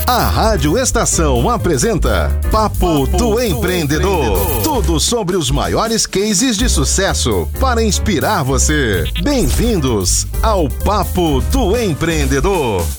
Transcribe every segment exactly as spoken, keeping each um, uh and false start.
A Rádio Estação apresenta Papo, Papo do, do Empreendedor. Empreendedor. Tudo sobre os maiores cases de sucesso para inspirar você. Bem-vindos ao Papo do Empreendedor.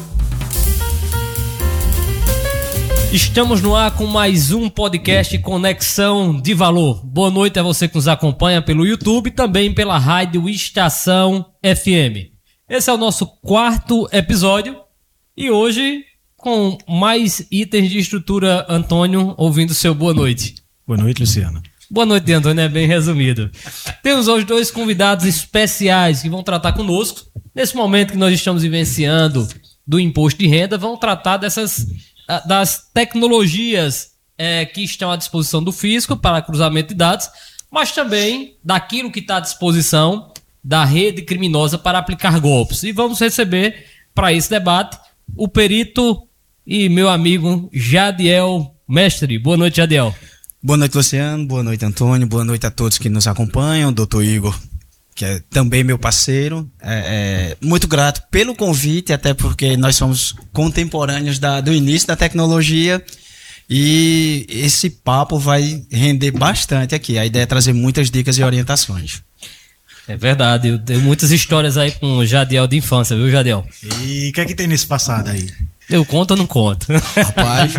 Estamos no ar com mais um podcast Conexão de Valor. Boa noite a você que nos acompanha pelo YouTube e também pela Rádio Estação F M. Esse é o nosso quarto episódio e hoje com mais itens de estrutura. Antônio, ouvindo seu boa noite. Boa noite, Luciano. Boa noite, Antônio, é bem resumido. Temos hoje dois convidados especiais que vão tratar conosco. Nesse momento que nós estamos vivenciando do imposto de renda, vão tratar dessas das tecnologias é, que estão à disposição do fisco para cruzamento de dados, mas também daquilo que está à disposição da rede criminosa para aplicar golpes. E vamos receber para esse debate o perito e meu amigo Jadiel Mestre. Boa noite, Jadiel. Boa noite, Luciano. Boa noite, Antônio. Boa noite a todos que nos acompanham. doutor Igor, que é também meu parceiro. É, é, muito grato pelo convite, até porque nós somos contemporâneos da, do início da tecnologia e esse papo vai render bastante aqui. A ideia é trazer muitas dicas e orientações. É verdade, eu tenho muitas histórias aí com o Jadiel de infância, viu, Jadiel? E o que é que tem nesse passado aí? Eu conto ou não conto? Rapaz,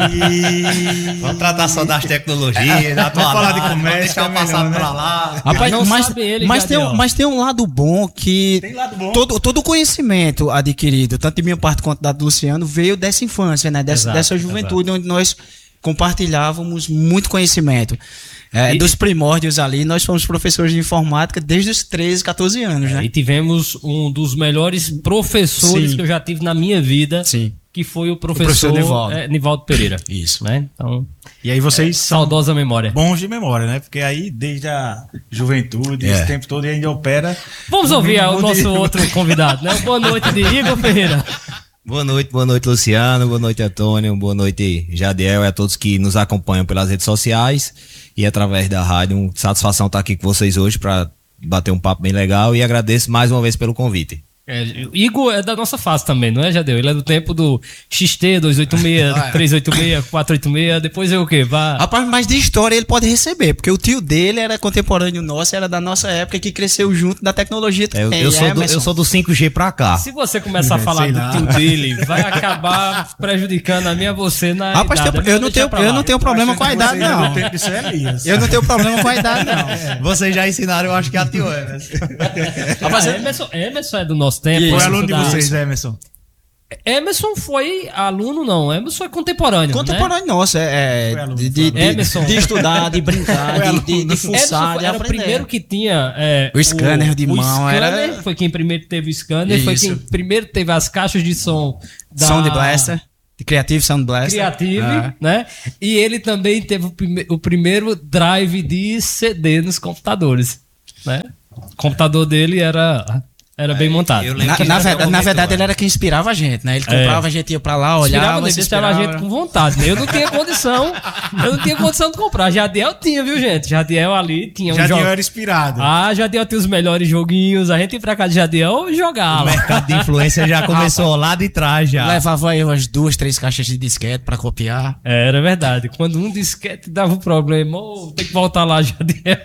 e... vamos tratar só das tecnologias, da vamos falar de comércio, deixar o passado pra lá. Rapaz, não mas, sabe ele, mas, tem um, mas tem um lado bom que tem lado bom. Todo, todo o conhecimento adquirido, tanto de minha parte quanto da do Luciano, veio dessa infância, né? Dessa, Exato, dessa juventude, exato. Onde nós compartilhávamos muito conhecimento. É, E- dos primórdios ali, nós fomos professores de informática desde os treze, catorze anos, né? E tivemos um dos melhores professores Sim. que eu já tive na minha vida, Sim. que foi o professor, professor Nivaldo. é, Nivaldo Pereira. Isso. Né? Então, E aí vocês são saudosa memória. bons de memória, né? Porque aí, desde a juventude, É. esse tempo todo, e ainda opera. Vamos ouvir no o mínimo de- nosso outro convidado, né? Boa noite de Igor Ferreira. Boa noite, boa noite, Luciano, boa noite, Antônio, boa noite, Jadiel, e a todos que nos acompanham pelas redes sociais e através da rádio. Satisfação estar aqui com vocês hoje para bater um papo bem legal e agradeço mais uma vez pelo convite. É, Igor é da nossa fase também, não é, Jadeu? Ele é do tempo do X T duzentos e oitenta e seis, trezentos e oitenta e seis, quatrocentos e oitenta e seis, depois é o quê? Vá... Rapaz, mas de história ele pode receber, porque o tio dele era contemporâneo nosso, era da nossa época, que cresceu junto da tecnologia É, eu, também. eu, sou é, do, Emerson? eu sou do cinco G pra cá. Se você começar a falar Sei do lá. tio dele, vai acabar prejudicando a mim e a você na Rapaz, idade. tem- Vou eu não deixar tenho, pra eu lá. não tenho problema com a idade, Vocês não. do tempo disso é Elias. Eu não tenho problema com a idade, não. Vocês já ensinaram, eu acho que a tio Emerson. Rapaz, Emerson, Emerson é do nosso tempo. Isso. Foi Emerson aluno de da- vocês, Emerson? Emerson foi aluno, não. Emerson é contemporâneo. Contemporâneo nosso, é, Foi é aluno, de, foi de, aluno. de, Emerson. de estudar, de brincar, Foi de, aluno. de, de Né? fuçar, Emerson de era o aprender. primeiro que tinha é, O scanner de o mão, scanner, era- foi quem primeiro teve o scanner, foi Isso. quem primeiro teve as caixas de som da Sound Blaster, de Creative Sound Blaster. Creative, É. né? E ele também teve o, prime- o primeiro drive de C D nos computadores, né? O computador dele era era bem montado. eu lembro Na, que na já verdade, tem um na momento, verdade né? ele era quem inspirava a gente, né? Ele É. comprava, a gente ia pra lá, Inspirava, olhava, né? se Deixava a inspirava. gente com vontade, né? Eu não tinha condição, eu não tinha condição de comprar. Jadiel tinha, viu, gente? Jadiel ali tinha um Já jogo. era inspirado. Ah, Jadiel tem os melhores joguinhos. A gente ia pra casa de Jadiel e O jogava. mercado de influência já começou lá de trás já. Levava aí umas duas, três caixas de disquete pra copiar. Era verdade. Quando um disquete dava um problema, oh, tem que voltar lá, Jadiel.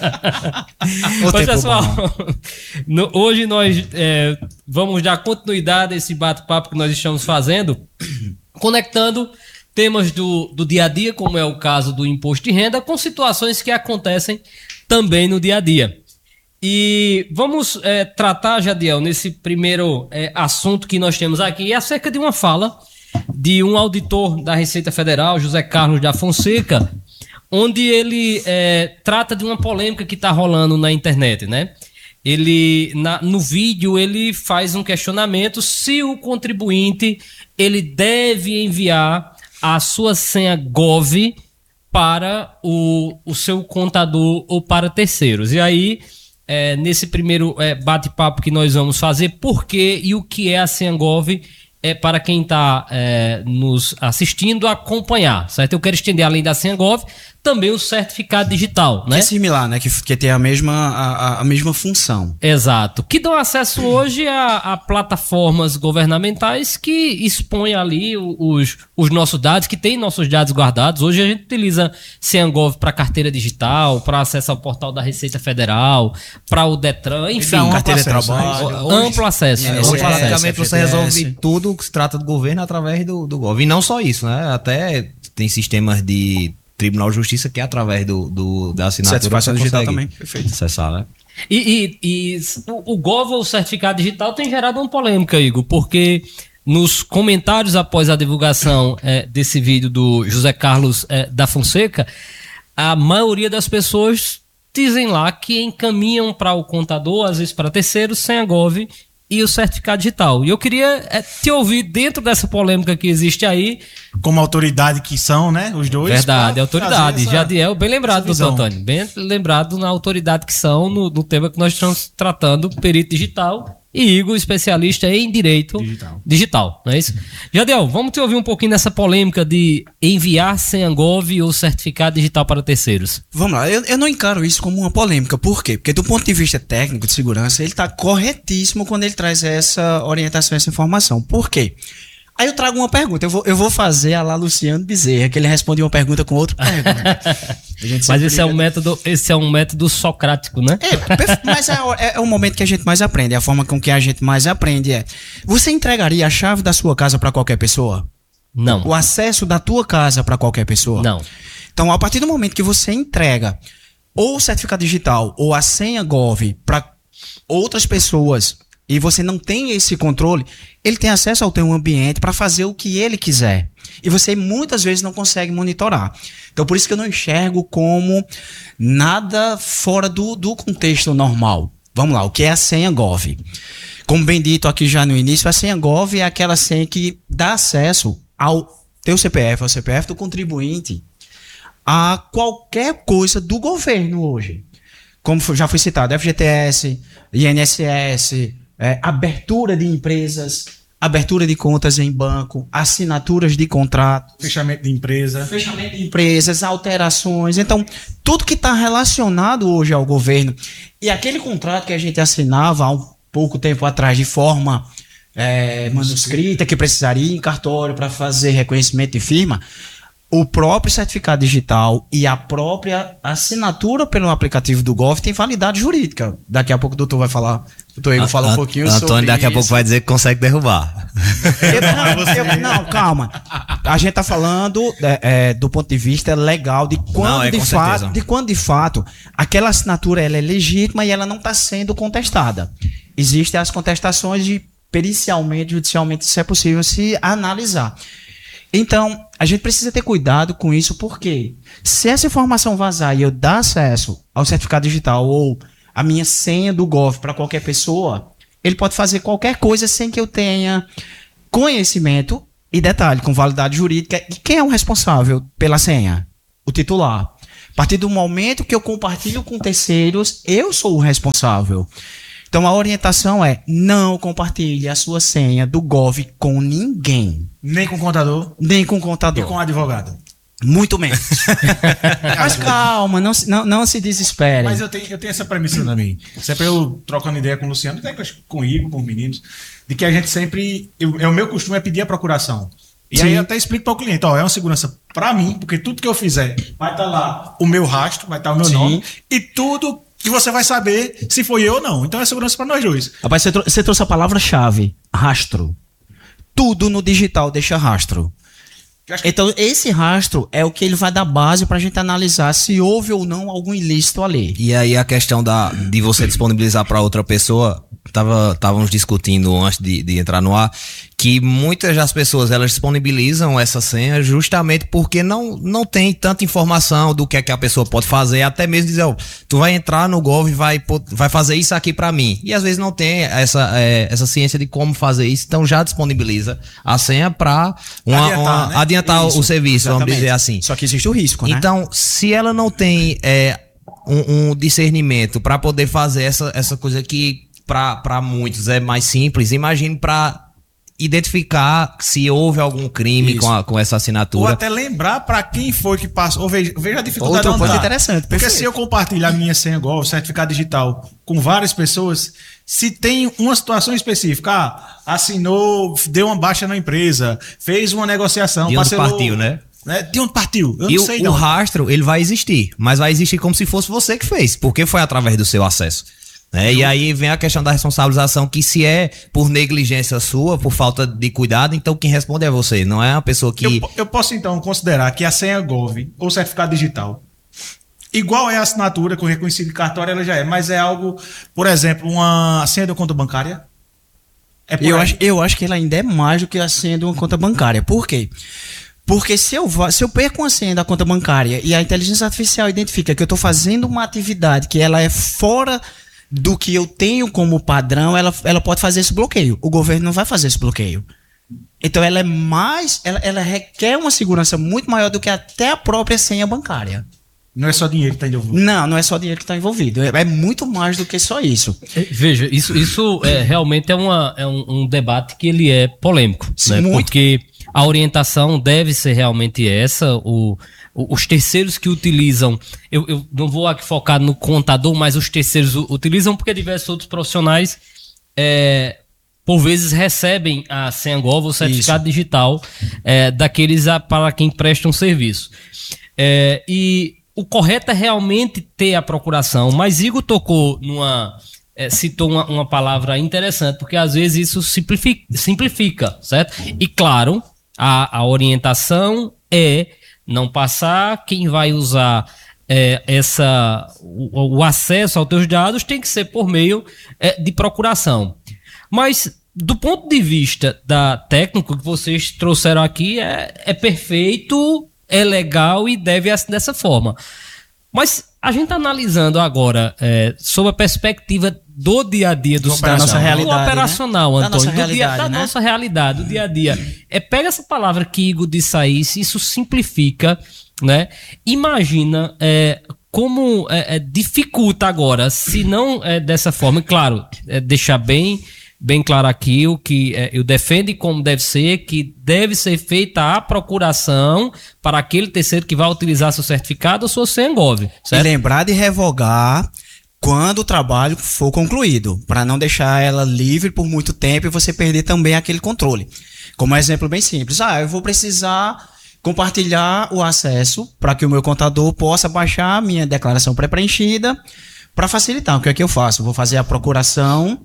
Mas, tempo pessoal, no- hoje nós é, vamos dar continuidade a esse bate-papo que nós estamos fazendo, conectando temas do, do dia a dia, como é o caso do imposto de renda, com situações que acontecem também no dia a dia. E vamos é, tratar, Jadiel, nesse primeiro é, assunto que nós temos aqui, acerca de uma fala de um auditor da Receita Federal, José Carlos da Fonseca, onde ele é, trata de uma polêmica que está rolando na internet, né? Ele, na- no vídeo, ele faz um questionamento se o contribuinte ele deve enviar a sua senha Gov para o, o seu contador ou para terceiros. E aí, é, nesse primeiro é, bate-papo que nós vamos fazer, por que e o que é a senha Gov, é para quem está é, nos assistindo acompanhar, certo? Eu quero estender, além da senha Gov, também o certificado digital, Que né? é similar, né? Que, que tem a mesma, a, a- a mesma função. Exato. Que dão acesso hoje a, a plataformas governamentais que expõem ali o- os, os nossos dados, que tem nossos dados guardados. Hoje a gente utiliza Sengov para carteira digital, para acesso ao portal da Receita Federal, para o Detran, enfim. dá um carteira de acesso, né? trabalho. O- amplo acesso. É, amplo hoje, acesso. Praticamente você F G T S. resolve tudo que se trata do governo através do, do Gov. E não só isso, né? Até tem sistemas de Tribunal de Justiça que é através do, do, da assinatura Certificação você digital consegue também, perfeito. acessar, né? E, e- e o, o Gov ou o certificado digital tem gerado uma polêmica, Igor, porque nos comentários após a divulgação eh, desse vídeo do José Carlos eh, da Fonseca, a maioria das pessoas dizem lá que encaminham para o contador, às vezes para terceiros, sem a Gov e o certificado digital. E eu queria eh, te ouvir dentro dessa polêmica que existe aí. Como autoridade que são, né? Os dois. Verdade, pra autoridade. trazer essa- Jadiel, bem lembrado, essa doutor visão. Antônio. Bem lembrado na autoridade que são no, no tema que nós estamos tratando, perito digital, e Igor, especialista em direito Digital. digital, não é isso? Jadiel, vamos te ouvir um pouquinho nessa polêmica de enviar Sengov ou certificado digital para terceiros. Vamos lá, eu, eu não encaro isso como uma polêmica. Por quê? Porque do ponto de vista técnico de segurança, ele está corretíssimo quando ele traz essa orientação, essa informação. Por quê? Aí eu trago uma pergunta, eu vou, eu vou fazer a lá Luciano Bezerra, que ele responde uma pergunta com outra pergunta. A gente Mas sempre esse é, um liga- método, esse é um método socrático, né? É, perfe- mas é, o- é, é o momento que a gente mais aprende, é a forma com que a gente mais aprende. É, você entregaria a chave da sua casa para qualquer pessoa? Não. O acesso da tua casa para qualquer pessoa? Não. Então, a partir do momento que você entrega ou o certificado digital ou a senha Gov para outras pessoas e você não tem esse controle, ele tem acesso ao teu ambiente para fazer o que ele quiser. E você muitas vezes não consegue monitorar. Então, por isso que eu não enxergo como nada fora do, do contexto normal. Vamos lá, o que é a senha Gov? Como bem dito aqui já no início, a senha Gov é aquela senha que dá acesso ao teu C P F, ao C P F do contribuinte, a qualquer coisa do governo hoje. Como foi- já foi citado, F G T S, I N S S, é, abertura de empresas, abertura de contas em banco, assinaturas de contrato, Fechamento de empresa. fechamento de empresas, alterações. Então, tudo que está relacionado hoje ao governo. E aquele contrato que a gente assinava há um pouco tempo atrás de forma é, manuscrita, que precisaria ir em cartório para fazer reconhecimento de firma, o próprio certificado digital e a própria assinatura pelo aplicativo do Gov tem validade jurídica. Daqui a pouco o doutor vai falar, o doutor Igor fala um An- pouquinho Antônio sobre daqui a isso. pouco vai dizer que consegue derrubar. Eu- não, eu- não, calma. A gente tá falando é, é, do ponto de vista legal de quando Não, é, de com fato, certeza. de quando de fato aquela assinatura ela é legítima e ela não está sendo contestada. Existem as contestações de pericialmente, judicialmente, se é possível se analisar. Então, a gente precisa ter cuidado com isso, porque se essa informação vazar e eu dar acesso ao certificado digital ou a minha senha do Gov para qualquer pessoa, ele pode fazer qualquer coisa sem que eu tenha conhecimento e detalhe, com validade jurídica. E quem é o responsável pela senha? O titular. A partir do momento que eu compartilho com terceiros, eu sou o responsável. Então a orientação é: não compartilhe a sua senha do Gov com ninguém, Nem com contador nem com o e contador. com advogado. Muito menos. Mas calma, não, se- não, não se desespere. Mas eu tenho, eu tenho essa premissa também. Sempre eu trocando ideia com o Luciano, até com o Igor, com os meninos, de que a gente sempre. Eu, é o meu costume é pedir a procuração. E Sim. aí eu até explico para o cliente: ó, é uma segurança para mim, porque tudo que eu fizer vai estar lá o meu rastro, vai estar o meu Sim. nome, e tudo que você vai saber se foi eu ou não. Então é segurança para nós dois. Rapaz, você, trou- você trouxe a palavra-chave: rastro. Tudo no digital deixa rastro. Eu acho que Então, esse rastro é o que ele vai dar base para a gente analisar se houve ou não algum ilícito ali. E aí a questão da, de você disponibilizar para outra pessoa, tava, estávamos discutindo antes de, de entrar no ar, que muitas das pessoas elas disponibilizam essa senha justamente porque não, não tem tanta informação do que é que a pessoa pode fazer, até mesmo dizer, ó, tu vai entrar no Gov e vai, po- vai fazer isso aqui para mim. E às vezes não tem essa, é, essa ciência de como fazer isso, então já disponibiliza a senha para Adiantar, adiantar, né? adiantar Isso, o serviço, vamos exatamente. dizer assim. Só que existe o risco, né? Então, se ela não tem é, um, um discernimento para poder fazer essa, essa coisa que para muitos é mais simples, imagine para identificar se houve algum crime com, a, com essa Ou assinatura. até lembrar para quem foi que passou. Ou veja, veja a dificuldade. Outro onde ponto tá. interessante, Porque perfeito. se eu compartilhar minha senha Gov, certificado digital, com várias pessoas, se tem uma situação específica, ah, assinou, deu uma baixa na empresa, fez uma negociação, De onde parcelou, partiu, né? né? De onde partiu? Eu E não o, sei o não. rastro, ele vai existir, mas vai existir como se fosse você que fez, porque foi através do seu acesso. Né? E aí vem a questão da responsabilização, que se é por negligência sua, por falta de cuidado, então quem responde é você, não é a pessoa que... Eu, eu posso então considerar que a senha Gov ou certificado digital, igual é a assinatura com reconhecido de cartório, ela já é, mas é algo, por exemplo, uma senha de conta bancária. É por Eu aí. acho, eu acho que ele ainda é mais do que a senha de uma conta bancária. Por quê? Porque se eu, va- se eu perco uma senha da conta bancária e a inteligência artificial identifica que eu estou fazendo uma atividade que ela é fora do que eu tenho como padrão, ela, ela pode fazer esse bloqueio. O governo não vai fazer esse bloqueio. Então ela é mais, ela, ela requer uma segurança muito maior do que até a própria senha bancária. Não é só dinheiro que está envolvido. Não, não é só dinheiro que está envolvido. É, é muito mais do que só isso. É, Veja, isso, isso é, realmente é, uma, é um, um debate que ele é polêmico, Sim, né? muito. Porque a orientação deve ser realmente essa. O, o- os terceiros que utilizam, eu, eu não vou aqui focar no contador, mas os terceiros u- utilizam porque diversos outros profissionais, é, por vezes, recebem a senha Gov ou certificado digital é, daqueles a- para quem prestam serviço. É, e o correto é realmente ter a procuração, mas Igor tocou numa. é, citou uma, uma palavra interessante, porque às vezes isso simplifica, simplifica, certo? E claro, a, a orientação é não passar, quem vai usar é, essa, o, o acesso aos teus dados tem que ser por meio é, de procuração. Mas do ponto de vista da técnica que vocês trouxeram aqui, é, é perfeito, é legal e deve ser dessa forma. Mas a gente analisando agora, é, sob a perspectiva do dia a dia do Da cidadão, nossa realidade, do operacional, né? Da Antônio, nossa do dia- realidade, da né? nossa realidade, do dia a dia. É, pega essa palavra que Igor disse aí, se isso simplifica, né? Imagina é, como é, é, dificulta agora, se não é dessa forma, e claro, é, deixar bem, bem claro aqui o que é, eu defendo e como deve ser, que deve ser feita a procuração para aquele terceiro que vai utilizar seu certificado ou sua senha Gov, E certo? lembrar de revogar quando o trabalho for concluído, para não deixar ela livre por muito tempo e você perder também aquele controle. Como um exemplo bem simples, ah, eu vou precisar compartilhar o acesso para que o meu contador possa baixar a minha declaração pré-preenchida para facilitar. O que é que eu faço? Vou fazer a procuração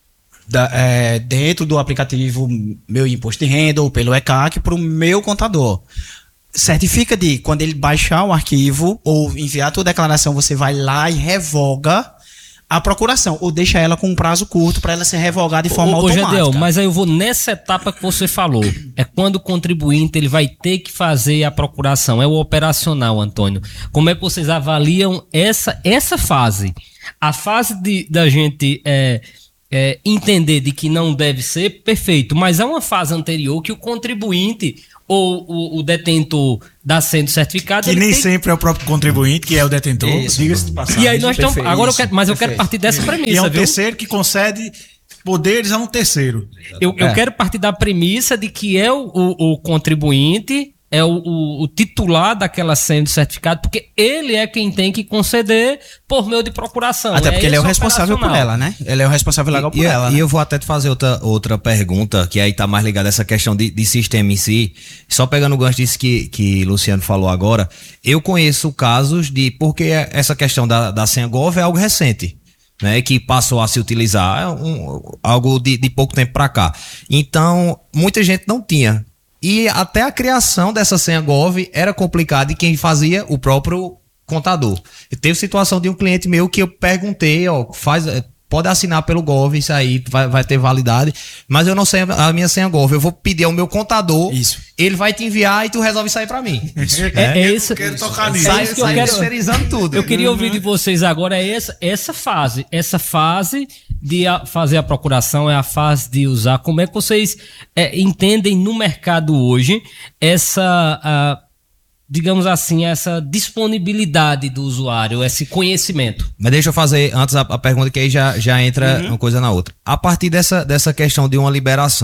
da- é, dentro do aplicativo Meu Imposto de Renda ou pelo E C A C para o meu contador. Certifica de quando ele baixar o arquivo ou enviar a tua declaração, você vai lá e revoga a procuração ou deixa ela com um prazo curto para ela ser revogada de forma Ô, ô, automática. Jadiel, mas aí eu vou nessa etapa que você falou. É quando o contribuinte ele vai ter que fazer a procuração. É o operacional, Antônio. Como é que vocês avaliam essa, essa fase? A fase de, da gente é, é, entender de que não deve ser, perfeito. Mas há uma fase anterior que o contribuinte ou o, o detentor da senha do certificado... Que ele nem tem- sempre é o próprio contribuinte, que é o detentor. Isso. Diga-se de passagem. E aí nós estamos... perfeito, Agora eu isso, quero, mas eu quero perfeito. partir dessa premissa, E é um viu? terceiro que concede poderes a um terceiro. Eu, eu É. quero partir da premissa de que é o, o, o contribuinte, é o, o, o titular daquela senha de certificado, porque ele é quem tem que conceder por meio de procuração. Até porque ele é o esse responsável por operacional. ela, né? Ele é o responsável legal por E, ela. e né? eu vou até te fazer outra, outra pergunta, que aí tá mais ligada a essa questão de, de sistema em si. Só pegando o gancho disso que, que Luciano falou agora, eu conheço casos de... Porque essa questão da, da senha Gov é algo recente, né? Que passou a se utilizar, é um, algo de, de pouco tempo para cá. Então, muita gente não tinha. E até a criação dessa senha Gov era complicada e quem fazia o próprio contador. E teve situação de um cliente meu que eu perguntei, ó, faz, eh, pode assinar pelo Gov, isso aí vai, vai ter validade, mas eu não sei a minha senha Gov, eu vou pedir ao meu contador, Isso. ele vai te enviar e tu resolve sair pra mim. É, é isso, quero tocar nisso. é Sai, isso que eu sai quero... terceirizando tudo. Eu queria ouvir de vocês agora é essa, essa fase. Essa fase de a- fazer a procuração é a fase de usar. Como é que vocês é, entendem no mercado hoje essa, ah, digamos assim, essa disponibilidade do usuário, esse conhecimento? Mas deixa eu fazer antes a, a pergunta que aí já, já entra uma coisa na outra. A partir dessa, dessa questão de uma liberação,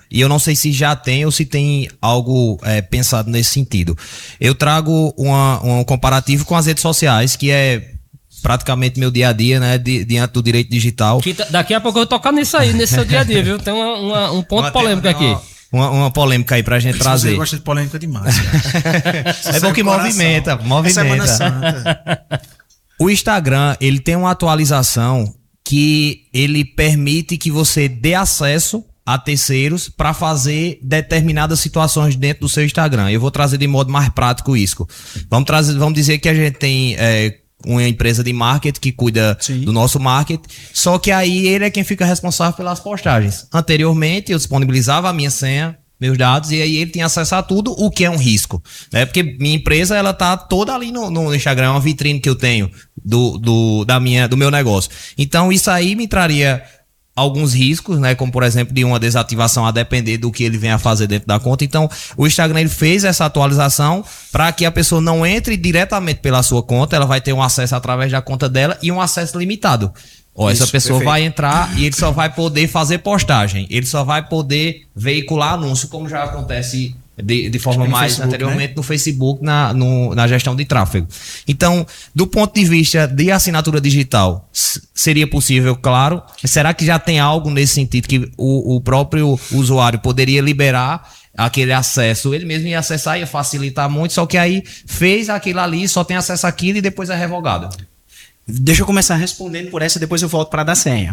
e eu não sei se já tem ou se tem algo é, pensado nesse sentido. Eu trago uma, um comparativo com as redes sociais, que é praticamente meu dia a dia, né, di, diante do direito digital. Que tá, daqui a pouco eu vou tocar nisso aí, nesse seu dia a dia, viu? Tem uma, uma, um ponto polêmico aqui. Uma, uma polêmica aí pra gente Se trazer. Você gosta de polêmica demais, cara. É bom que movimenta, movimenta. É Semana Santa. O Instagram, ele tem uma atualização que ele permite que você dê acesso a terceiros para fazer determinadas situações dentro do seu Instagram. Eu vou trazer de modo mais prático isso. Vamos trazer, vamos dizer que a gente tem é, uma empresa de marketing que cuida Sim. do nosso marketing, só que aí ele é quem fica responsável pelas postagens. Anteriormente eu disponibilizava a minha senha, meus dados, e aí ele tem acesso a tudo, o que é um risco, né? Porque minha empresa, ela tá toda ali no, no Instagram, é uma vitrine que eu tenho do, do, da minha, do meu negócio. Então isso aí me traria alguns riscos, né? Como por exemplo de uma desativação a depender do que ele venha a fazer dentro da conta. Então o Instagram ele fez essa atualização para que a pessoa não entre diretamente pela sua conta, ela vai ter um acesso através da conta dela e um acesso limitado. Ó, essa Isso, pessoa perfeito. vai entrar e ele só vai poder fazer postagem, ele só vai poder veicular anúncio, como já acontece de, de forma Acho mais Facebook, anteriormente né? no Facebook, na, no, na gestão de tráfego. Então, do ponto de vista de assinatura digital, seria possível, claro. Será que já tem algo nesse sentido que o, o próprio usuário poderia liberar aquele acesso? Ele mesmo ia acessar, ia facilitar muito, só que aí fez aquilo ali, só tem acesso àquilo e depois é revogado. Deixa eu começar respondendo por essa, depois eu volto para dar senha.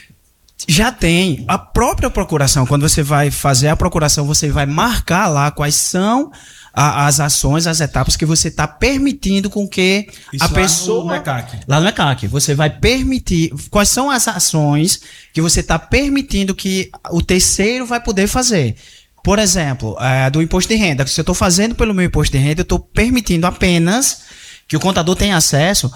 Já tem a própria procuração. Quando você vai fazer a procuração, você vai marcar lá quais são a, as ações, as etapas que você está permitindo com que Isso a lá pessoa... no ECAC. Lá no ECAC. Você vai permitir... Quais são as ações que você está permitindo que o terceiro vai poder fazer. Por exemplo, é, do imposto de renda. Se eu estou fazendo pelo meu imposto de renda, eu estou permitindo apenas que o contador tenha acesso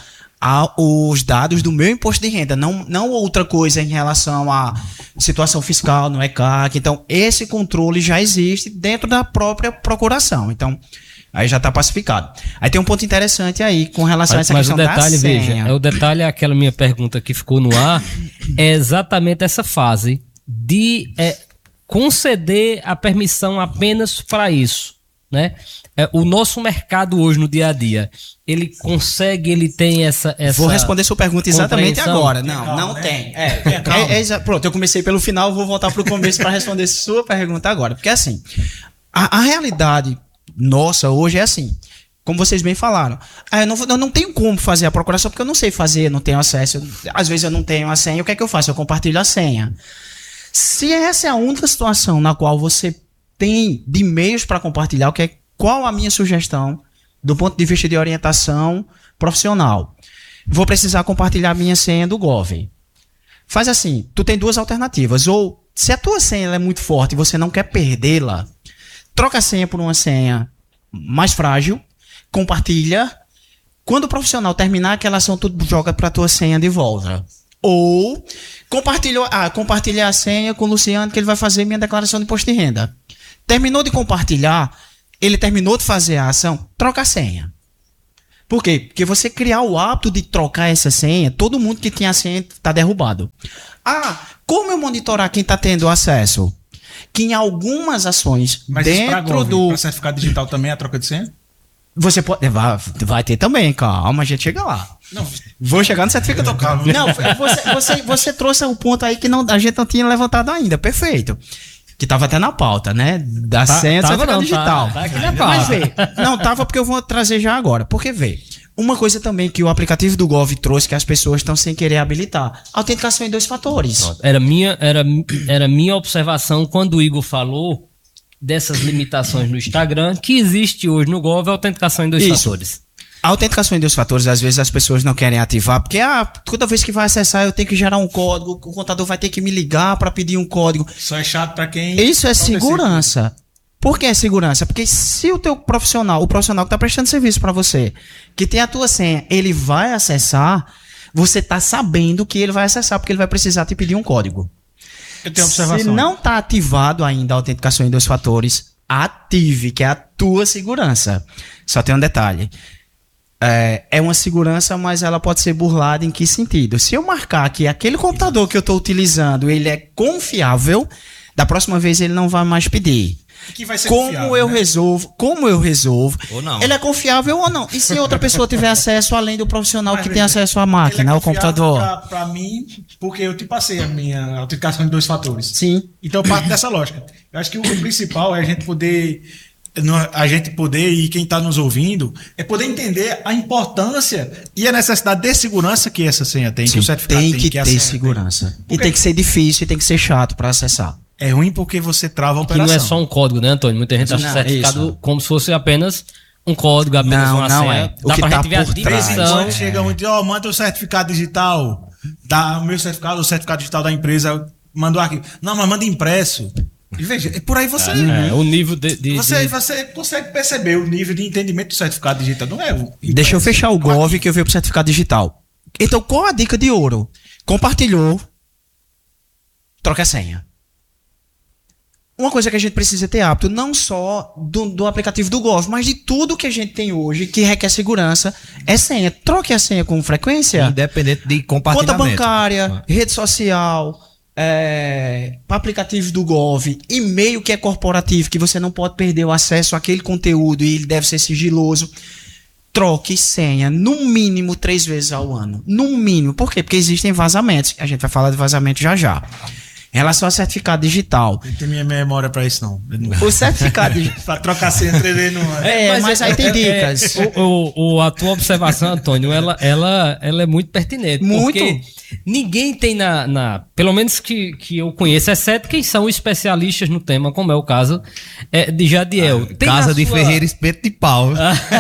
aos dados do meu imposto de renda, não, não outra coisa em relação à situação fiscal no ECAC. Então, esse controle já existe dentro da própria procuração. Então, aí já está pacificado. Aí tem um ponto interessante aí com relação mas, a essa mas questão o detalhe, da senha. veja, é o detalhe é aquela minha pergunta que ficou no ar, é exatamente essa fase de é, conceder a permissão apenas para isso, né? É, o nosso mercado hoje no dia a dia, ele consegue, ele tem essa, essa Vou responder sua pergunta exatamente agora. Não, calma, não né? tem. É, é, é, pronto, eu comecei pelo final, vou voltar para o começo para responder sua pergunta agora. Porque assim, a, a realidade nossa hoje é assim, como vocês bem falaram. Eu não, eu não tenho como fazer a procuração porque eu não sei fazer, não tenho acesso. Eu, às vezes eu não tenho a senha, o que é que eu faço? Eu compartilho a senha. Se essa é a única situação na qual você tem de meios para compartilhar, o que é qual a minha sugestão do ponto de vista de orientação profissional? Vou precisar compartilhar a minha senha do Gov. Faz assim, tu tem duas alternativas. Ou, se a tua senha ela é muito forte e você não quer perdê-la, troca a senha por uma senha mais frágil, compartilha. Quando o profissional terminar aquela ação, tu joga para a tua senha de volta. Ou, compartilha, ah, compartilha a senha com o Luciano que ele vai fazer minha declaração de imposto de renda. Terminou de compartilhar, ele terminou de fazer a ação, troca a senha. Por quê? Porque você criar o hábito de trocar essa senha, todo mundo que tinha a senha está derrubado. Ah, como eu monitorar quem está tendo acesso? Que em algumas ações Mas dentro isso do... para certificado digital também é a troca de senha? Você pode... Vai, vai ter também, calma, a gente chega lá. Não. Vou chegar no certificado. Calma. Não, você, você, você trouxe um ponto aí que não, a gente não tinha levantado ainda. Perfeito. Que tava até na pauta, né? Da tá, senha do certificado não, digital. Tá, tá aqui na pauta. Mas vê, não tava porque eu vou trazer já agora. Porque vê, uma coisa também que o aplicativo do Gov trouxe que as pessoas estão sem querer habilitar: autenticação em dois fatores. Era minha, era, era minha observação quando o Igor falou dessas limitações no Instagram, que existe hoje no Gov a autenticação em dois Isso. fatores. A autenticação em dois fatores, às vezes as pessoas não querem ativar, porque ah, toda vez que vai acessar eu tenho que gerar um código, o contador vai ter que me ligar para pedir um código. Só é chato para quem... Isso é segurança. Por que é segurança? Porque se o teu profissional, o profissional que está prestando serviço para você, que tem a tua senha, ele vai acessar, você está sabendo que ele vai acessar, porque ele vai precisar te pedir um código. Eu tenho observação. Se não está ativado ainda a autenticação em dois fatores, ative, que é a tua segurança. Só tem um detalhe. É, é uma segurança, mas ela pode ser burlada em que sentido? Se eu marcar que aquele computador que eu estou utilizando, ele é confiável, Da próxima vez ele não vai mais pedir. Que vai ser Como confiável, eu né? resolvo, como eu resolvo, Ou não. ele é confiável ou não. E se outra pessoa tiver acesso além do profissional Mas que veja, tem acesso à Ele máquina, é ao confiável computador? Pra, pra mim, porque eu te passei a minha autenticação de dois fatores. Sim. Então eu parto dessa lógica. Eu acho que o principal é a gente poder, a gente poder, e quem está nos ouvindo, é poder entender a importância e a necessidade de segurança que essa senha tem, que Sim, o certificado tem tem, que a ter senha segurança. tem. E tem que ser difícil, e tem que ser chato para acessar. É ruim porque você trava a Que operação. não é só um código, né, Antônio? Muita gente acha Não, certificado isso. como se fosse apenas um código, apenas Não, uma não senha. é. O Dá que pra tá gente ver a por De vez em dimensão. quando chega um e diz, ó, manda o certificado digital, dá o meu certificado, o certificado digital da empresa, manda o arquivo. Não, mas manda impresso. E veja, e por aí você... É, o nível de. de- Você, de- você consegue perceber o nível de entendimento do certificado digital. Não é o Deixa eu fechar o Gov que eu venho pro certificado digital. Então, qual a dica de ouro? Compartilhou, troca a senha. Uma coisa que a gente precisa ter hábito, não só do, do aplicativo do Gov, mas de tudo que a gente tem hoje que requer segurança, é senha. Troque a senha com frequência. Independente de Conta compartilhamento. bancária, rede social, é, aplicativo do Gov, e-mail que é corporativo, que você não pode perder o acesso àquele conteúdo e ele deve ser sigiloso. Troque senha no mínimo três vezes ao ano. No mínimo. Por quê? Porque existem vazamentos. A gente vai falar de vazamento já já. Em relação ao certificado digital. Não tem minha memória pra isso, não. O certificado digital. Pra trocar senha três vezes no ano. É, mas, aí tem é- dicas. é- o, o- o- a tua observação, Antônio, ela, ela, ela é muito pertinente. Muito. Porque ninguém tem na, na. Pelo menos que, que eu conheço, exceto quem são especialistas no tema, como é o caso é, de Jadiel. Tem Casa na de sua- Ferreira Espeto de Pau.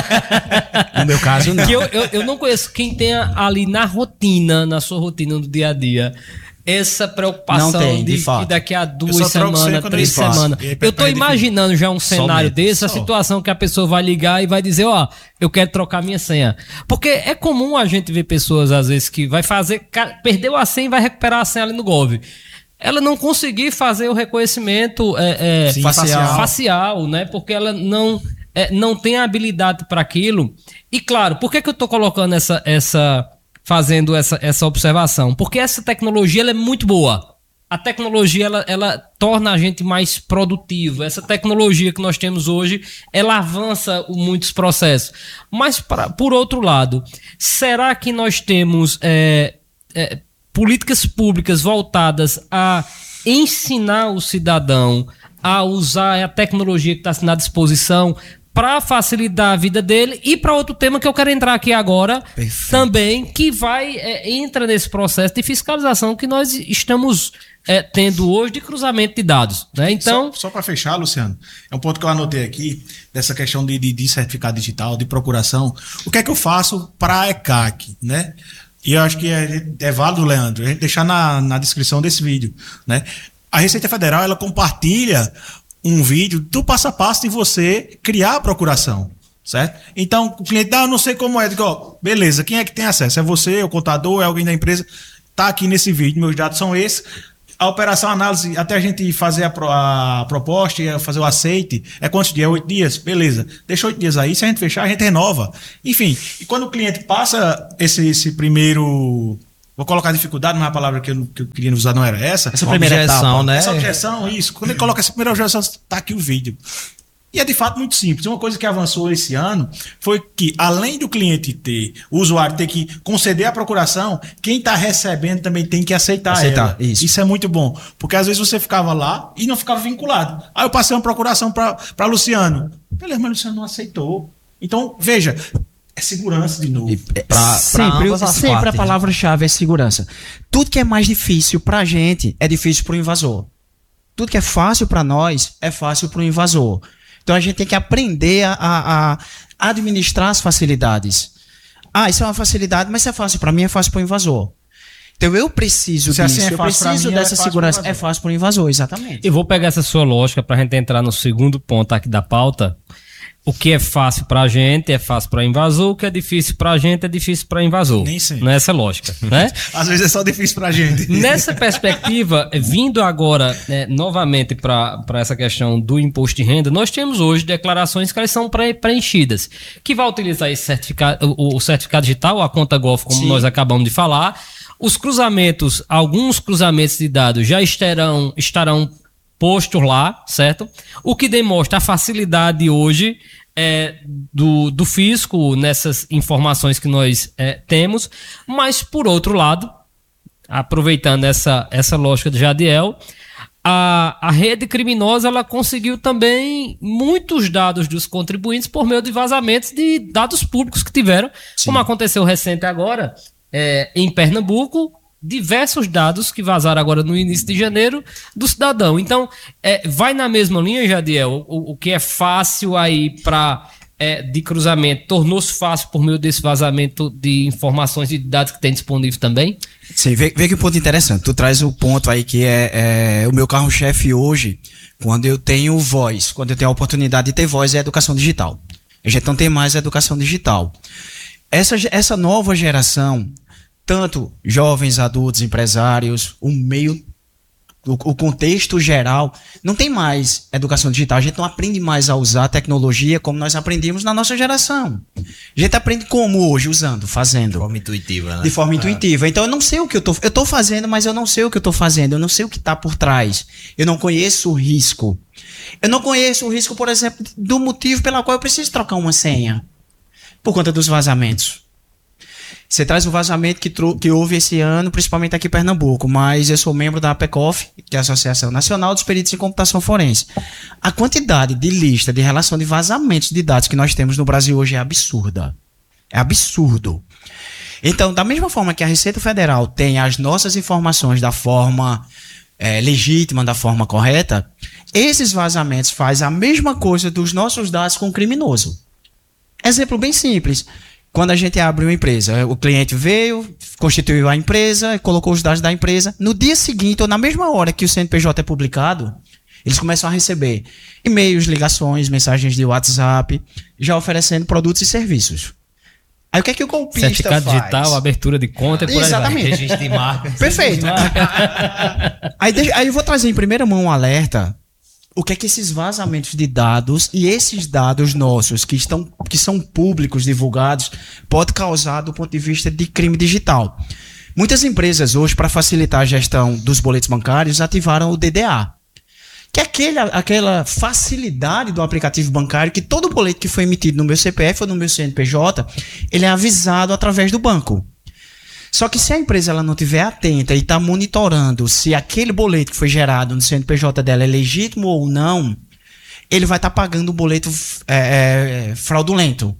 No meu caso, não. Que eu, eu, eu não conheço quem tenha ali na rotina, na sua rotina do dia a dia, essa preocupação Não tem, de de, fato. que daqui a Eu duas só troco senha semanas, quando três eu faço. semanas. E aí, Eu tô perde imaginando já um cenário Somente. desse, a Só. situação que a pessoa vai ligar e vai dizer, ó, eu quero trocar minha senha. Porque é comum a gente ver pessoas, às vezes, que vai fazer, ca- perdeu a senha e vai recuperar a senha ali no Gov. Ela não conseguir fazer o reconhecimento é, é, Sim, facial. facial. facial, né? Porque ela não, é, não tem a habilidade para aquilo. E claro, por que, que eu tô colocando essa, essa fazendo essa, essa observação? Porque essa tecnologia ela é muito boa. A tecnologia ela, ela torna a gente mais produtivo. Essa tecnologia que nós temos hoje, ela avança o- muitos processos. Mas, pra, por outro lado, será que nós temos é, é, políticas públicas voltadas a ensinar o cidadão a usar a tecnologia que está à disposição para facilitar a vida dele? E para outro tema que eu quero entrar aqui agora Perfeito. também, que vai é, entra nesse processo de fiscalização que nós estamos é, tendo hoje de cruzamento de dados, né? Então, Só, só para fechar, Luciano, é um ponto que eu anotei aqui, dessa questão de, de, de certificado digital, de procuração. O que é que eu faço para a E C A C, né? E eu acho que é, é válido, Leandro, a gente deixar na, na descrição desse vídeo, né? A Receita Federal, ela compartilha um vídeo do passo a passo de você criar a procuração, certo? Então, o cliente, ah, eu não sei como é, eu digo, ó, beleza, quem é que tem acesso? É você, é o contador, é alguém da empresa? Tá aqui nesse vídeo, meus dados são esses. A operação análise, até a gente fazer a, pro- a proposta e fazer o aceite, é quantos dias? É oito dias? Beleza. Deixa oito dias aí, se a gente fechar, a gente renova. Enfim, e quando o cliente passa esse, esse primeiro... Vou colocar dificuldade, mas a palavra que eu, que eu queria usar não era essa. Essa primeira objeção, etapa. né? Essa objeção, isso. Quando ele coloca essa primeira objeção, tá aqui o vídeo. E é de fato muito simples. Uma coisa que avançou esse ano foi que, além do cliente ter, o usuário ter que conceder a procuração, quem está recebendo também tem que aceitar, Aceitar, ela. isso. Isso é muito bom. Porque às vezes você ficava lá e não ficava vinculado. Aí eu passei uma procuração para Luciano. Beleza, mas o Luciano não aceitou. Então, veja, é segurança de novo. Pra- pra sempre ambas as sempre partes, a palavra-chave é segurança. Tudo que é mais difícil pra gente é difícil pro invasor. Tudo que é fácil pra nós é fácil pro invasor. Então a gente tem que aprender a, a- a administrar as facilidades. Ah, isso é uma facilidade, mas se é fácil pra mim, é fácil pro invasor. Então eu preciso Se disso, assim é eu fácil pra preciso mim, é dessa fácil pro segurança. invasor. É fácil pro invasor, exatamente. eu vou pegar essa sua lógica para a gente entrar no segundo ponto aqui da pauta. O que é fácil para a gente é fácil para invasor, o que é difícil para a gente é difícil para invasor. Nem sempre. Nessa lógica, né? Às vezes é só difícil pra gente. Nessa perspectiva, vindo agora né, novamente para essa questão do imposto de renda, nós temos hoje declarações que elas são pré- preenchidas, que vai utilizar esse certificado, o, o certificado digital, a conta Golf, como Sim. nós acabamos de falar. Os cruzamentos, alguns cruzamentos de dados já estarão, estarão postos lá, certo? O que demonstra a facilidade hoje é, do, do fisco nessas informações que nós é, temos, mas por outro lado, aproveitando essa, essa lógica de Jadiel, a, a rede criminosa ela conseguiu também muitos dados dos contribuintes por meio de vazamentos de dados públicos que tiveram, Sim. como aconteceu recente agora é, em Pernambuco, diversos dados que vazaram agora no início de janeiro do cidadão. Então, é, vai na mesma linha, Jadiel, o, o que é fácil aí para é, de cruzamento, tornou-se fácil por meio desse vazamento de informações e de dados que tem disponível também? Sim, vê, vê que ponto interessante. Tu traz o ponto aí que é, é o meu carro-chefe hoje, quando eu tenho voz, quando eu tenho a oportunidade de ter voz, é a educação digital. A gente não tem mais a educação digital. Essa, essa nova geração, tanto jovens, adultos, empresários, o meio, o, o contexto geral, não tem mais educação digital. A gente não aprende mais a usar a tecnologia como nós aprendíamos na nossa geração. A gente aprende como hoje, usando, fazendo. De forma intuitiva, né? De forma intuitiva. Então eu não sei o que eu tô, eu tô fazendo, mas eu não sei o que eu tô fazendo. Eu não sei o que tá por trás. Eu não conheço o risco. Eu não conheço o risco, por exemplo, do motivo pelo qual eu preciso trocar uma senha. Por conta dos vazamentos. Você traz o vazamento que, que houve esse ano, principalmente aqui em Pernambuco, mas eu sou membro da APECOF, que é a Associação Nacional dos Peritos em Computação Forense. A quantidade de lista de relação de vazamentos de dados que nós temos no Brasil hoje é absurda. É absurdo. Então, da mesma forma que a Receita Federal tem as nossas informações da forma é, legítima, da forma correta, esses vazamentos fazem a mesma coisa dos nossos dados com o criminoso. Exemplo bem simples. Quando a gente abre uma empresa, o cliente veio, constituiu a empresa, colocou os dados da empresa. No dia seguinte, ou na mesma hora que o C N P J é publicado, eles começam a receber e-mails, ligações, mensagens de WhatsApp, já oferecendo produtos e serviços. Aí o que é que o golpista Certificado faz? digital, abertura de conta e por Exatamente. aí vai. Registro de marca. Perfeito. aí, deixa, aí eu vou trazer em primeira mão um alerta. O que é que esses vazamentos de dados e esses dados nossos que, estão, que são públicos, divulgados, pode causar do ponto de vista de crime digital? Muitas empresas hoje, para facilitar a gestão dos boletos bancários, ativaram o D D A. Que é aquele, aquela facilidade do aplicativo bancário que todo boleto que foi emitido no meu C P F ou no meu C N P J, ele é avisado através do banco. Só que se a empresa ela não estiver atenta e está monitorando se aquele boleto que foi gerado no C N P J dela é legítimo ou não, ele vai estar tá pagando um boleto é, é, fraudulento.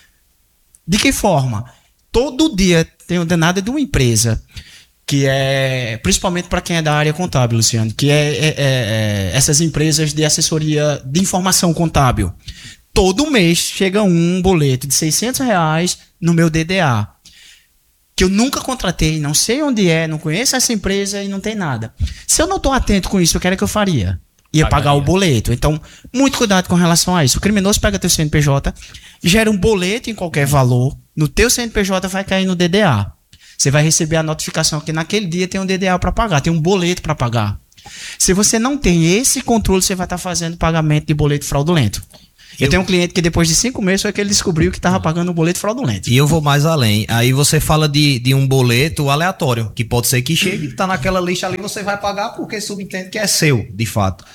De que forma? Todo dia tem o danado de uma empresa, que é, principalmente para quem é da área contábil, Luciano, que é, é, é essas empresas de assessoria de informação contábil. Todo mês chega um boleto de seiscentos reais no meu D D A. Que eu nunca contratei, não sei onde é, não conheço essa empresa e não tem nada. Se eu não estou atento com isso, o que era que eu faria? Ia Pagaria. pagar o boleto. Então, muito cuidado com relação a isso. O criminoso pega teu C N P J, gera um boleto em qualquer valor, no teu C N P J vai cair no D D A. Você vai receber a notificação que naquele dia tem um D D A para pagar, tem um boleto para pagar. Se você não tem esse controle, você vai estar fazendo pagamento de boleto fraudulento. Eu, eu tenho um cliente que depois de cinco meses foi que ele descobriu que estava pagando um boleto fraudulento. E eu vou mais além. Aí você fala de, de um boleto aleatório, que pode ser que chegue, está naquela lista ali, você vai pagar porque subentende que é seu, de fato.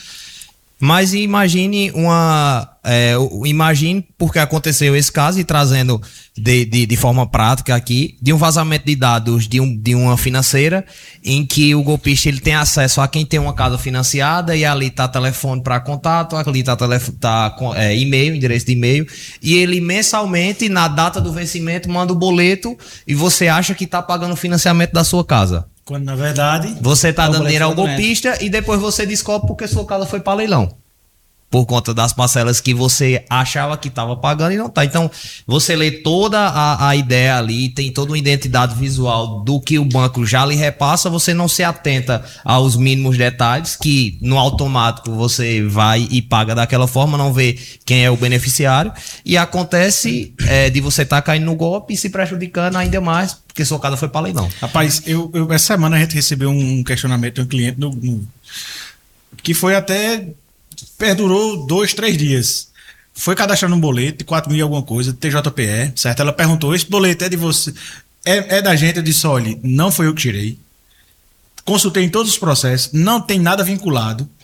Mas imagine uma... É, imagine porque aconteceu esse caso e trazendo de, de, de forma prática aqui, de um vazamento de dados de, um, de uma financeira em que o golpista ele tem acesso a quem tem uma casa financiada e ali está telefone para contato, ali está tá, é, e-mail, endereço de e-mail, e ele mensalmente, na data do vencimento, manda o boleto e você acha que está pagando o financiamento da sua casa. Quando, na verdade... Você está dando dinheiro ao golpista e depois você descobre porque sua casa foi para leilão. Por conta das parcelas que você achava que estava pagando e não está. Então, você lê toda a, a ideia ali, tem toda uma identidade visual do que o banco já lhe repassa, você não se atenta aos mínimos detalhes, que no automático você vai e paga daquela forma, não vê quem é o beneficiário, e acontece é, de você estar tá caindo no golpe e se prejudicando ainda mais, porque sua casa foi para leilão. Rapaz, eu, eu, essa semana a gente recebeu um questionamento de um cliente no, no, que foi até... perdurou dois, três dias. Foi cadastrar num boleto de quatro mil e alguma coisa, T J P E, certo? Ela perguntou, esse boleto é de você? É, é da gente? Eu disse, olha, não foi eu que tirei. Consultei em todos os processos, não tem nada vinculado.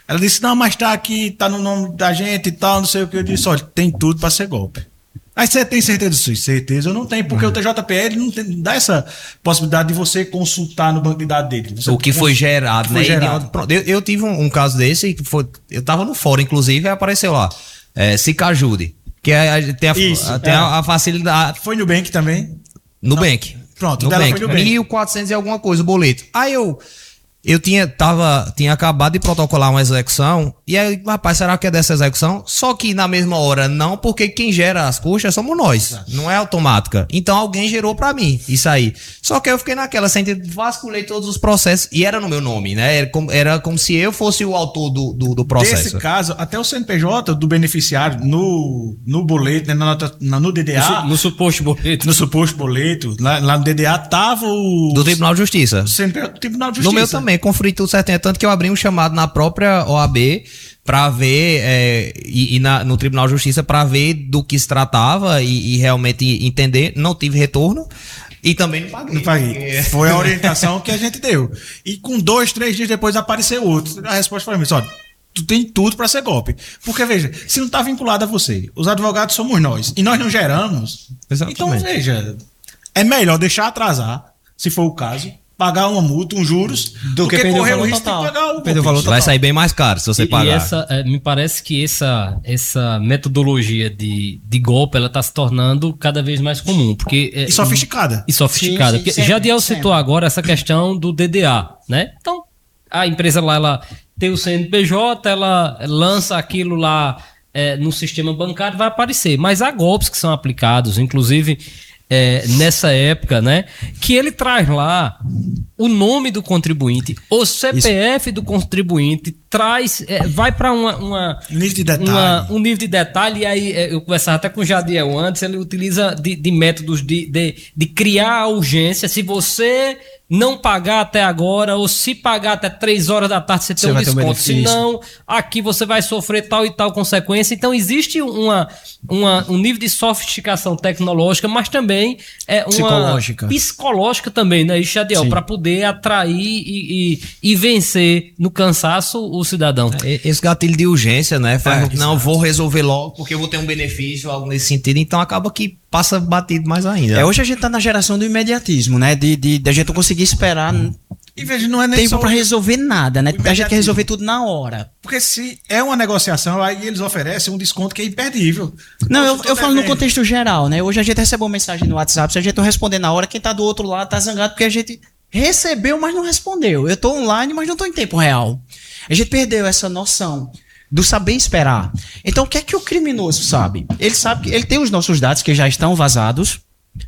Ela disse, não, mas tá aqui, tá no nome da gente e tal, não sei o que. Eu disse, olha, tem tudo pra ser golpe. Aí você tem certeza disso? Certeza eu não tenho, porque uhum. o T J P L não, tem, não dá essa possibilidade de você consultar no banco de dados dele. Você o que foi gerado, foi né? gerado. Eu, eu tive um, um caso desse, que foi, eu tava no fórum, inclusive, e apareceu lá, é, Cicajude, que é, tem, a, Isso, a, tem é. a, a facilidade... Foi no Nubank também? Nubank. Pronto, no dela Nubank. foi Nubank. mil e quatrocentos e alguma coisa o boleto. Aí eu... Eu tinha, tava, tinha acabado de protocolar uma execução, e aí, rapaz, será que é dessa execução? Só que na mesma hora não, porque quem gera as custas somos nós, Exato. Não é automática. Então alguém gerou pra mim, isso aí. Só que eu fiquei naquela, sem vasculhei todos os processos, e era no meu nome, né? Era como, era como se eu fosse o autor do, do, do processo. Nesse caso, até o C N P J do beneficiário, no, no boleto, né, na, na, no D D A... No, no suposto boleto. No suposto boleto, lá, lá no D D A tava o... Do Tribunal de Justiça. O C N P J do Tribunal de Justiça. No meu também. Conferi tudo certinho, tanto que eu abri um chamado na própria O A B para ver é, e, e na, no Tribunal de Justiça para ver do que se tratava e, e realmente entender. Não tive retorno e também não paguei. Não paguei. Foi a orientação que a gente deu. E com dois, três dias depois apareceu outro. A resposta foi a olha, tu tem tudo para ser golpe. Porque, veja, se não está vinculado a você, os advogados somos nós, e nós não geramos, Exatamente. Então, veja, é melhor deixar atrasar, se for o caso, pagar uma multa, uns juros, do, do que, que correr o risco de pagar o, o valor. Vai sair bem mais caro se você e, pagar. E essa, é, me parece que essa, essa metodologia de, de golpe, ela está se tornando cada vez mais comum. Porque, é, e sofisticada. E sofisticada. Sim, sim, porque sempre, Jadiel sempre. citou agora essa questão do D D A, né? Então, a empresa lá, ela tem o C N P J, ela lança aquilo lá é, no sistema bancário, vai aparecer. Mas há golpes que são aplicados, inclusive... É, nessa época, né? Que ele traz lá o nome do contribuinte, o C P F Isso. do contribuinte, traz, é, vai para uma, uma, nível de detalhe. Uma, um nível de detalhe, e aí é, eu conversava até com o Jadiel antes, ele utiliza de, de métodos de, de, de criar a urgência. Se você não pagar até agora, ou se pagar até três horas da tarde, você, você tem um desconto. Se não, aqui você vai sofrer tal e tal consequência. Então, existe uma, uma, um nível de sofisticação tecnológica, mas também é uma psicológica, psicológica também, né, Jadiel? Para poder atrair e, e, e vencer no cansaço o cidadão. Esse gatilho de urgência, né? Faz, é, não, vou resolver logo porque eu vou ter um benefício, algo nesse sentido. Então, acaba que passa batido mais ainda. É, hoje a gente tá na geração do imediatismo, né? De, de, de a gente não conseguir esperar hum. e veja, não é nem tempo para resolver nada, né? A gente quer resolver tudo na hora. Porque se é uma negociação, aí eles oferecem um desconto que é imperdível. Não, eu, eu falo no contexto geral, né? Hoje a gente recebe uma mensagem no WhatsApp, se a gente não responder na hora, quem tá do outro lado tá zangado porque a gente recebeu, mas não respondeu. Eu tô online, mas não tô em tempo real. A gente perdeu essa noção do saber esperar. Então, o que é que o criminoso sabe? Ele sabe que ele tem os nossos dados que já estão vazados,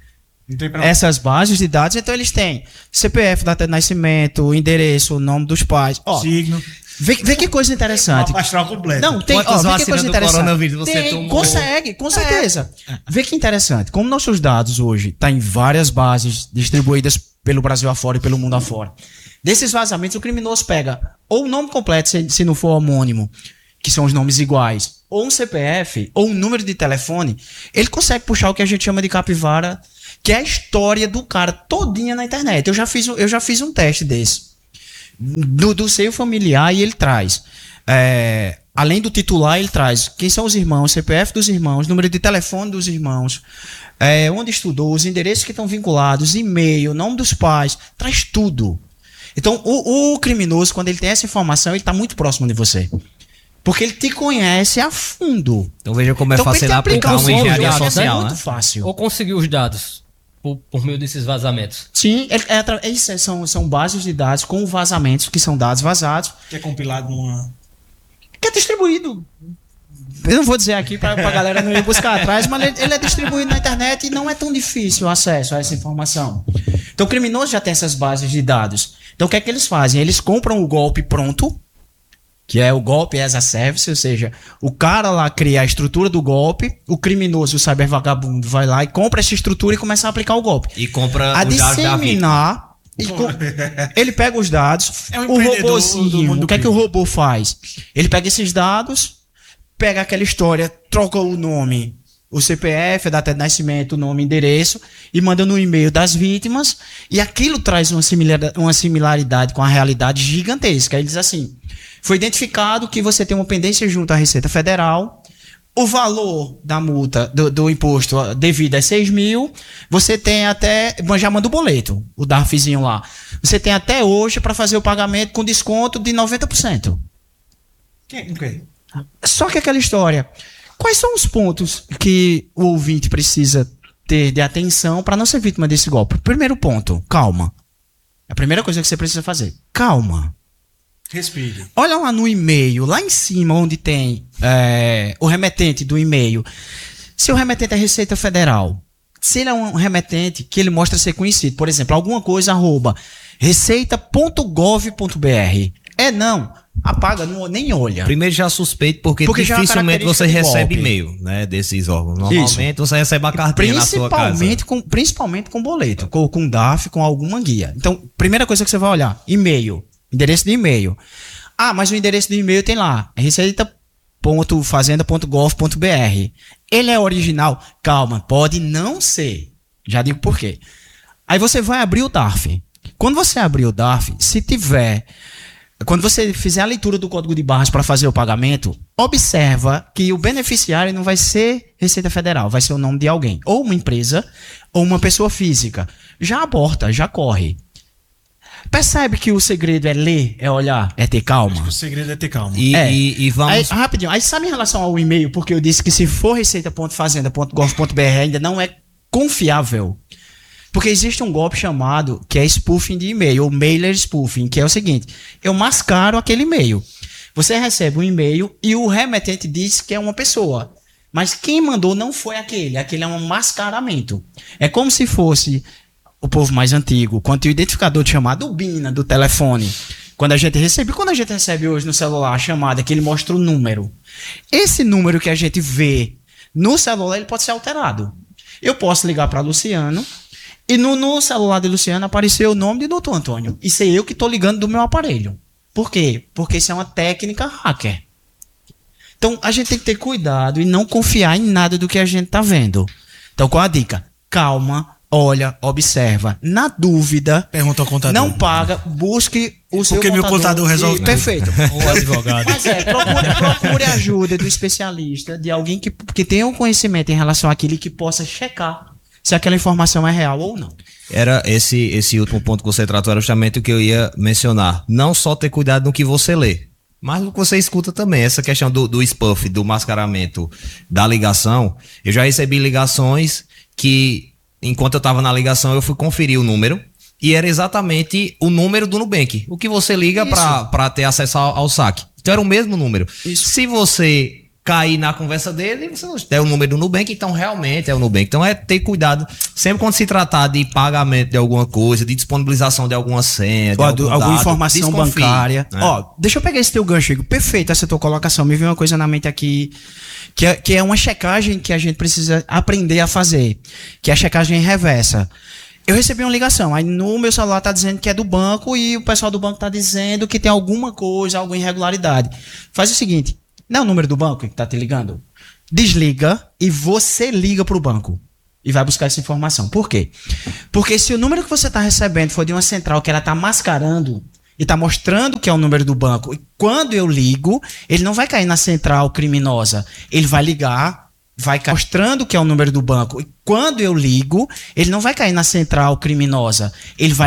essas bases de dados, então eles têm C P F, data de nascimento, endereço, nome dos pais. Ó, signo. Vê, vê que coisa interessante. Uma astral completa. Não, tem, ó, vê que coisa interessante. Você tem, tomou... Consegue, com certeza. É. Vê que interessante. Como nossos dados hoje estão tá em várias bases distribuídas pelo Brasil afora e pelo mundo afora. Desses vazamentos, o criminoso pega ou o nome completo, se, se não for homônimo, que são os nomes iguais, ou um C P F, ou um número de telefone, ele consegue puxar o que a gente chama de capivara, que é a história do cara todinha na internet. Eu já fiz, eu já fiz um teste desse. Do, do seio familiar, e ele traz. É, além do titular, ele traz quem são os irmãos, C P F dos irmãos, número de telefone dos irmãos, é, onde estudou, os endereços que estão vinculados, e-mail, nome dos pais, traz tudo. Então, o, o criminoso, quando ele tem essa informação, ele está muito próximo de você. Porque ele te conhece a fundo. Então veja como é então, fácil aplicar uma engenharia social, é muito né? fácil. Ou conseguir os dados por, por meio desses vazamentos. Sim, é, é, é isso, são, são bases de dados com vazamentos, que são dados vazados. Que é compilado numa... Que é distribuído. Eu não vou dizer aqui para a galera não ir buscar atrás, mas ele, ele é distribuído na internet e não é tão difícil o acesso a essa informação. Então o criminoso já tem essas bases de dados. Então o que é que eles fazem? Eles compram o golpe pronto, que é o golpe as a service, ou seja, o cara lá cria a estrutura do golpe, o criminoso, o cyber vagabundo, vai lá e compra essa estrutura e começa a aplicar o golpe. E compra a disseminar, e com, ele pega os dados, é um o robôzinho, o que é que o robô faz? Ele pega esses dados, pega aquela história, troca o nome o C P F, a data de nascimento, o nome, endereço, e manda no e-mail das vítimas, e aquilo traz uma similaridade, uma similaridade com a realidade gigantesca. Ele diz assim, foi identificado que você tem uma pendência junto à Receita Federal, o valor da multa, do, do imposto devido é seis mil, você tem até, já manda o boleto, o DARFzinho lá, você tem até hoje para fazer o pagamento com desconto de noventa por cento. Ok. Só que aquela história, quais são os pontos que o ouvinte precisa ter de atenção para não ser vítima desse golpe? Primeiro ponto, calma. É a primeira coisa que você precisa fazer, calma. Respire. Olha lá no e-mail, lá em cima, onde tem é, o remetente do e-mail. Se o remetente é Receita Federal, se ele é um remetente que ele mostra ser conhecido, por exemplo, alguma coisa, arroba, receita ponto gov ponto br. É não, apaga, não, nem olha. Primeiro já suspeito, porque, Porque já é uma dificilmente você característica de recebe golpe. e-mail, né, desses órgãos. Normalmente Isso. você recebe a cartinha na sua casa. Principalmente com, principalmente com boleto, com, com D A F, com alguma guia. Então, primeira coisa que você vai olhar, e-mail, endereço de e-mail. Ah, mas o endereço do e-mail tem lá, receita ponto fazenda ponto gov ponto br. Ele é original? Calma, pode não ser. Já digo por quê. Aí você vai abrir o D A F. Quando você abrir o D A F, se tiver... Quando você fizer a leitura do código de barras para fazer o pagamento, observa que o beneficiário não vai ser Receita Federal, vai ser o nome de alguém. Ou uma empresa, ou uma pessoa física. Já aborta, já corre. Percebe que o segredo é ler, é olhar, é ter calma? O segredo é ter calma. E, É. e, e vamos... Aí, rapidinho, aí sabe em relação ao e-mail, porque eu disse que se for receita ponto fazenda ponto gov ponto br ainda não é confiável. Porque existe um golpe chamado, que é spoofing de e-mail, ou mailer spoofing, que é o seguinte, eu mascaro aquele e-mail. Você recebe um e-mail e o remetente diz que é uma pessoa. Mas quem mandou não foi aquele, aquele é um mascaramento. É como se fosse o povo mais antigo, quando tem o identificador de chamada, o B I N A do telefone. Quando a gente recebe, quando a gente recebe hoje no celular a chamada, que ele mostra o número. Esse número que a gente vê no celular, ele pode ser alterado. Eu posso ligar para Luciano e no, no celular de Luciano aparecer o nome de doutor Antônio. E ser eu que estou ligando do meu aparelho. Por quê? Porque isso é uma técnica hacker. Então, a gente tem que ter cuidado e não confiar em nada do que a gente está vendo. Então, qual a dica? Calma, olha, observa. Na dúvida, Pergunta ao contador. não paga, busque o seu Porque meu contador resolve E- tudo. Perfeito. O advogado. Mas é, procure, procure ajuda do especialista, de alguém que, que tenha um conhecimento em relação àquilo e que possa checar se aquela informação é real ou não. Era esse, esse último ponto que você tratou, era justamente o que eu ia mencionar. Não só ter cuidado no que você lê, mas no que você escuta também. Essa questão do, do spoof, do mascaramento da ligação. Eu já recebi ligações que, enquanto eu estava na ligação, eu fui conferir o número e era exatamente o número do Nubank. O que você liga para ter acesso ao, ao saque. Então era o mesmo número. Isso. Se você cair na conversa dele, você não tem o número do Nubank, então realmente é o Nubank. Então é ter cuidado. Sempre quando se tratar de pagamento de alguma coisa, de disponibilização de alguma senha, de Ó, algum do- alguma dado, informação desconfie, bancária. né? Ó, deixa eu pegar esse teu gancho, Igor. Perfeito essa tua colocação. Me veio uma coisa na mente aqui, que é, que é uma checagem que a gente precisa aprender a fazer, que é a checagem reversa. Eu recebi uma ligação, aí no meu celular tá dizendo que é do banco e o pessoal do banco tá dizendo que tem alguma coisa, alguma irregularidade. Faz o seguinte, não é o número do banco que tá te ligando? Desliga e você liga pro banco e vai buscar essa informação. Por quê? Porque se o número que você tá recebendo for de uma central que ela tá mascarando e tá mostrando que é o número do banco, e quando eu ligo, ele não vai cair na central criminosa, ele vai ligar, vai cair mostrando que é o número do banco, e quando eu ligo, ele não vai cair na central criminosa, ele vai